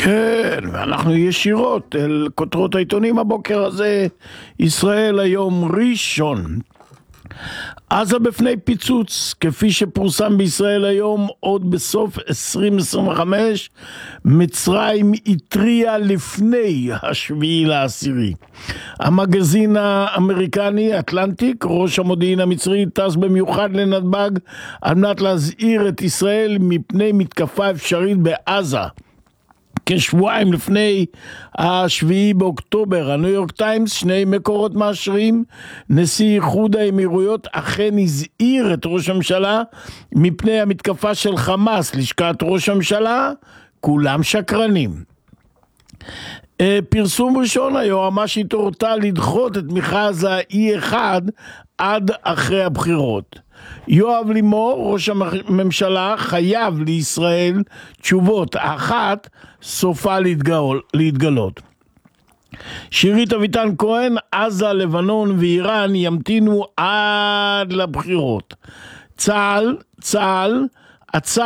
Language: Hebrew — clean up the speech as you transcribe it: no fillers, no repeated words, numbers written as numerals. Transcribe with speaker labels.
Speaker 1: כן, ואנחנו ישירות אל כותרות העיתונים הבוקר הזה. ישראל היום ראשון. עזה בפני פיצוץ, כפי שפורסם בישראל היום עוד בסוף 2025, מצרים התריעה לפני השביעי לעשירי. המגזין האמריקני אטלנטיק, ראש המודיעין המצרי, טס במיוחד לנתב"ג על מנת להזהיר את ישראל מפני מתקפה אפשרית בעזה. כשבועיים לפני השביעי באוקטובר, הניו יורק טיימס, שני מקורות מאשרים, נשיא איחוד האמירויות אכן הזהיר את ראש הממשלה מפני המתקפה של חמאס. לשכת ראש הממשלה, כולם שקרנים. פרסום ראשון, היועמ"שית הורתה לדחות את מכרז ה-E1 עד אחרי הבחירות. יואב לימור, ראש הממשלה, חייב לישראל תשובות. אחת, סופה להתגלות. שירית אביטן כהן, עזה, לבנון ואיראן ימתינו עד לבחירות. צה"ל עצר